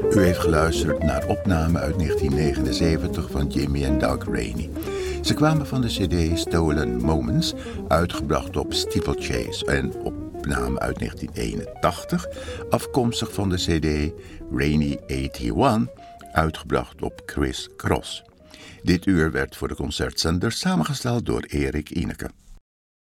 U heeft geluisterd naar opnamen uit 1979 van Jimmy en Doug Rainey. Ze kwamen van de cd Stolen Moments, uitgebracht op Steeplechase, en opname uit 1981, afkomstig van de cd Rainey 81, uitgebracht op Criss Cross. Dit uur werd voor de concertzender samengesteld door Erik Ineke.